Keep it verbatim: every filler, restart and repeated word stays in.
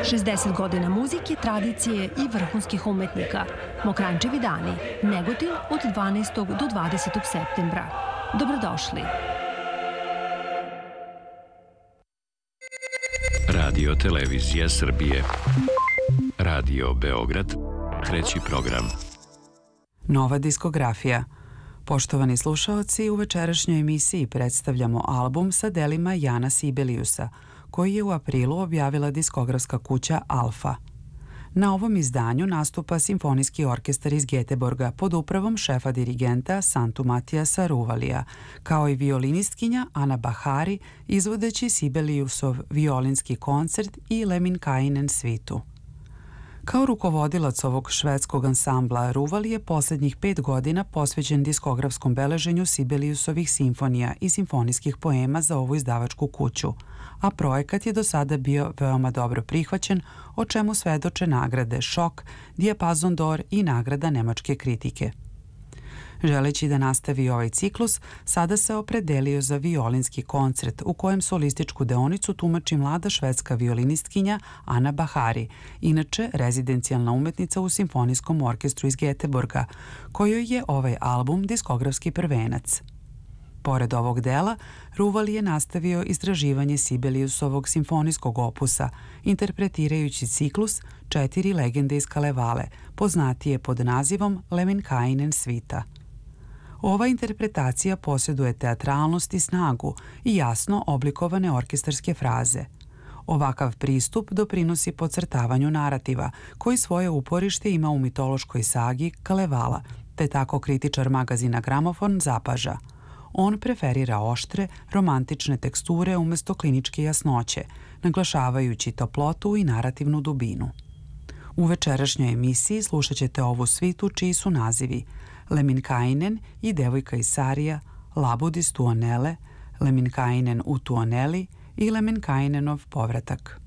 šezdeset godina muzike, tradicije i vrhunskih umetnika. Mokranjčevi dani, Negotin od dvanaestog do dvadesetog septembra. Dobrodošli. Radio Televizija Srbije. Radio Beograd, treći program. Nova diskografija. Poštovani slušaoci, u večerašnjoj emisiji predstavljamo album sa delima Jana Sibeliusa, koji je u aprilu objavila diskografska kuća Alfa. Na ovom izdanju nastupa Simfonijski orkestar iz Geteborga pod upravom šefa dirigenta Santu Matijasa Ruvalija, kao i violinistkinja Ana Bahari izvodeći Sibeliusov violinski koncert i Lemminkainen svitu. Kao rukovodilac ovog švedskog ansambla, Ruvali je posljednjih pet godina posvećen diskografskom beleženju Sibeliusovih simfonija i simfonijskih poema za ovu izdavačku kuću, a projekat je do sada bio veoma dobro prihvaćen, o čemu svedoče nagrade Šok, Dijapazon d'Or i nagrada nemačke kritike. Želeći da nastavi ovaj ciklus, sada se opredelio za violinski koncert u kojem solističku deonicu tumači mlada švedska violinistkinja Ana Bahari, inače rezidencijalna umetnica u Simfonijskom orkestru iz Geteborga, kojoj je ovaj album diskografski prvenac. Pored ovog dela, Ruvali je nastavio istraživanje Sibeliusovog simfonijskog opusa, interpretirajući ciklus Četiri legende iz Kalevale, poznatije pod nazivom Lemminkainen svita. Ova interpretacija posjeduje teatralnost i snagu i jasno oblikovane orkestarske fraze. Ovakav pristup doprinosi podcrtavanju narativa, koji svoje uporište ima u mitološkoj sagi Kalevala, te tako kritičar magazina Gramofon zapaža. On preferira oštre, romantične teksture umjesto kliničke jasnoće, naglašavajući toplotu i narativnu dubinu. U večerašnjoj emisiji slušat ćete ovu svitu čiji su nazivi Lemminkainen i Devojka iz Sarija, Labud iz Tuonele, Lemminkainen u Tuoneli i Lemminkainenov povratak.